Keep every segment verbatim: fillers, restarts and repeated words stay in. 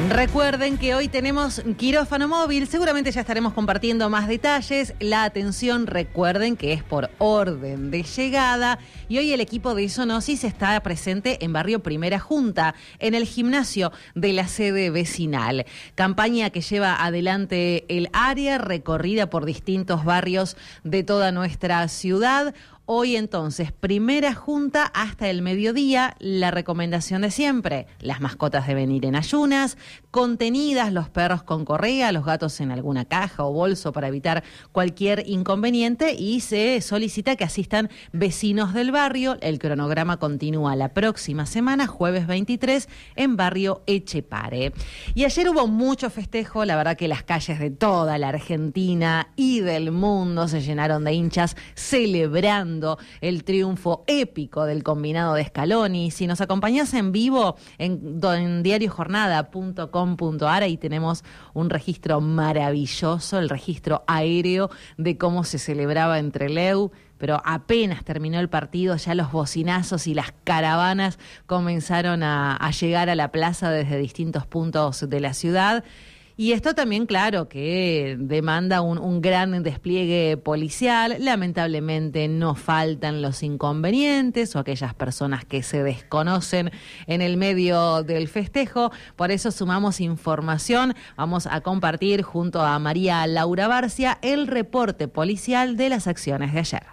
Recuerden que hoy tenemos quirófano móvil, seguramente ya estaremos compartiendo más detalles. La atención, recuerden que es por orden de llegada, y hoy el equipo de Zoonosis está presente en Barrio Primera Junta, en el gimnasio de la sede vecinal. Campaña que lleva adelante el área, recorrida por distintos barrios de toda nuestra ciudad. Hoy entonces, primera junta hasta el mediodía, la recomendación de siempre, las mascotas deben ir en ayunas, contenidas, los perros con correa, los gatos en alguna caja o bolso para evitar cualquier inconveniente, y se solicita que asistan vecinos del barrio. El cronograma continúa la próxima semana, jueves veintitrés, en Barrio Etchepare. Y ayer hubo mucho festejo, la verdad que las calles de toda la Argentina y del mundo se llenaron de hinchas celebrando el triunfo épico del combinado de Scaloni. Si nos acompañás en vivo en, en diario jornada punto com punto ar, ahí tenemos un registro maravilloso, el registro aéreo de cómo se celebraba en Trelew. Pero apenas terminó el partido, ya los bocinazos y las caravanas comenzaron a, a llegar a la plaza desde distintos puntos de la ciudad. Y esto también, claro, que demanda un, un gran despliegue policial. Lamentablemente no faltan los inconvenientes o aquellas personas que se desconocen en el medio del festejo. Por eso sumamos información. Vamos a compartir junto a María Laura Barcia el reporte policial de las acciones de ayer.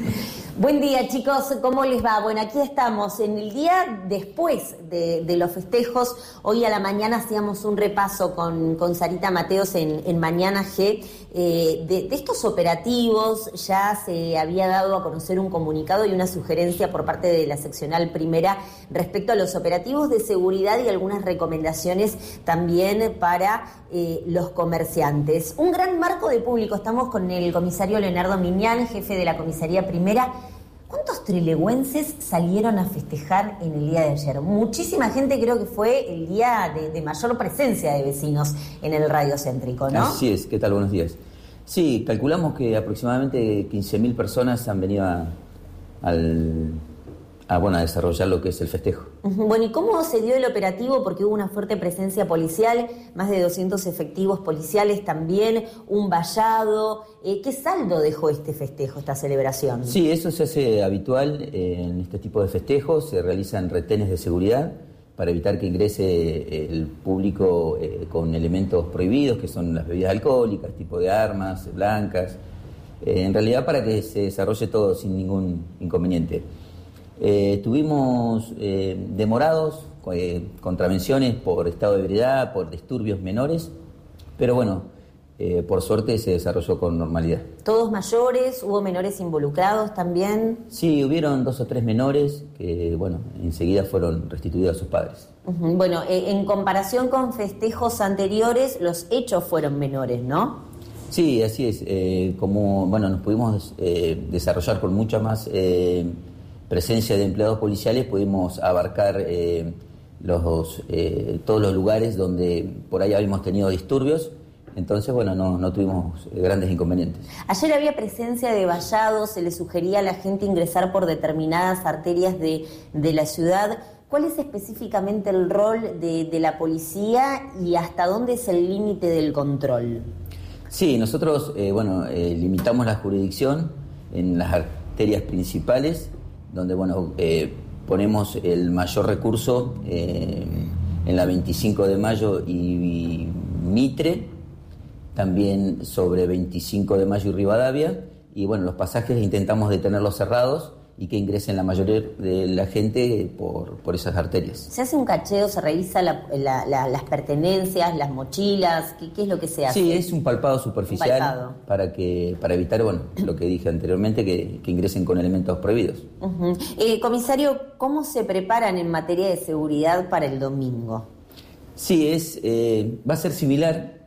Buen día, chicos, ¿cómo les va? Bueno, aquí estamos en el día después de, de los festejos. Hoy a la mañana hacíamos un repaso con, con Sarita Mateos en, en Mañana G eh, de, de estos operativos. Ya se había dado a conocer un comunicado y una sugerencia por parte de la seccional primera respecto a los operativos de seguridad y algunas recomendaciones también para eh, los comerciantes. Un gran marco de público. Estamos con el comisario Leonardo Miñán, jefe de la comisaría primera. ¿Cuántos trilegüenses salieron a festejar en el día de ayer? Muchísima gente, creo que fue el día de, de mayor presencia de vecinos en el radio céntrico, ¿no? Así es, ¿qué tal? Buenos días. Sí, calculamos que aproximadamente quince mil personas han venido a, al, a, bueno, a desarrollar lo que es el festejo. Bueno, ¿y cómo se dio el operativo? Porque hubo una fuerte presencia policial, más de doscientos efectivos policiales también, un vallado. Eh, ¿Qué saldo dejó este festejo, esta celebración? Sí, eso se hace habitual eh, en este tipo de festejos. Se realizan retenes de seguridad para evitar que ingrese el público eh, con elementos prohibidos, que son las bebidas alcohólicas, tipo de armas blancas. Eh, en realidad para que se desarrolle todo sin ningún inconveniente. Eh, tuvimos eh, demorados, eh, contravenciones por estado de ebriedad, por disturbios menores, pero bueno, eh, por suerte se desarrolló con normalidad. ¿Todos mayores? ¿Hubo menores involucrados también? Sí, hubieron dos o tres menores que, bueno, enseguida fueron restituidos a sus padres. Uh-huh. Bueno, eh, en comparación con festejos anteriores, los hechos fueron menores, ¿no? Sí, así es. Eh, como, bueno, nos pudimos eh, desarrollar con mucha más Eh, presencia de empleados policiales, pudimos abarcar eh, los, eh, todos los lugares donde por ahí habíamos tenido disturbios. Entonces, bueno, no, no tuvimos grandes inconvenientes. Ayer había presencia de vallados, se le sugería a la gente ingresar por determinadas arterias de, de la ciudad. ¿Cuál es específicamente el rol de, de la policía y hasta dónde es el límite del control? Sí, nosotros, eh, bueno, eh, limitamos la jurisdicción en las arterias principales, donde bueno eh, ponemos el mayor recurso eh, en la veinticinco de mayo y, y Mitre, también sobre veinticinco de mayo y Rivadavia, y bueno, los pasajes intentamos detenerlos cerrados y que ingresen la mayoría de la gente por, por esas arterias. ¿Se hace un cacheo, se revisa la, la, la, las pertenencias, las mochilas? ¿Qué, qué es lo que se hace? Sí, es un palpado superficial, un palpado. Para, que, para evitar, bueno, lo que dije anteriormente, que, que ingresen con elementos prohibidos. Uh-huh. Eh, comisario, ¿cómo se preparan en materia de seguridad para el domingo? Sí, es, eh, va a ser similar